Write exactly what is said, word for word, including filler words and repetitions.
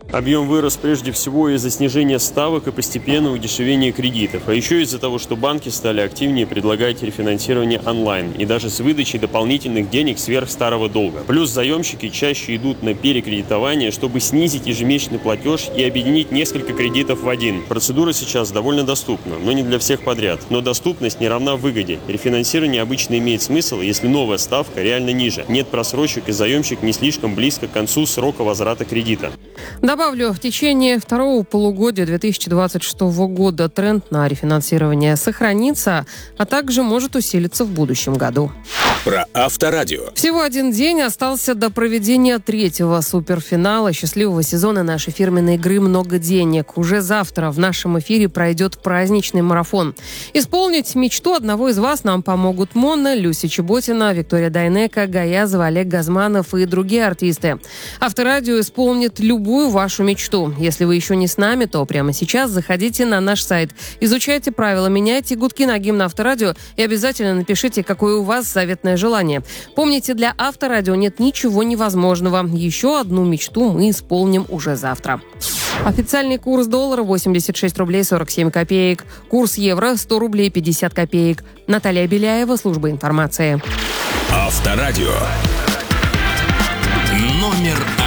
Объем вырос прежде всего из-за снижения ставок и постепенного удешевения кредитов, а еще из-за того, что банки стали активнее предлагать рефинансирование онлайн и даже с выдачей дополнительных денег сверх старого долга. Плюс заемщики чаще идут на перекредитование, чтобы снизить ежемесячный платеж и объединить несколько кредитов в один. Процедура сейчас довольно доступна, но не для всех подряд. Но доступность не равна выгоде. Рефинансирование обычно имеет смысл, если новая ставка реально ниже. Нет просрочек и заемщик не слишком близко к концу срока возврата кредита. Добавлю, в течение второго полугодия две тысячи двадцать шестого года тренд на рефинансирование сохранится, а также может усилиться в будущем году. Про Авторадио. Всего один день остался до проведения третьего суперфинала счастливого сезона нашей фирменной игры «Много денег». Уже завтра в нашем эфире пройдет праздничный марафон. Исполнить мечту одного из вас нам помогут Монна, Люся Чеботина, Виктория Дайнеко, Гаязова, Олег Газманов и другие артисты. Авторадио исполнит любую вашу мечту. Если вы еще не с нами, то прямо сейчас заходите на наш сайт, изучайте правила, меняйте гудки на гимн Авторадио и обязательно напишите, какое у вас заветное желание. Помните, для Авторадио нет ничего невозможного. Еще одну мечту мы исполним уже завтра. Официальный курс доллара восемьдесят шесть рублей сорок семь копеек. Курс евро сто рублей пятьдесят копеек. Наталья Беляева, служба информации. Авторадио. Номер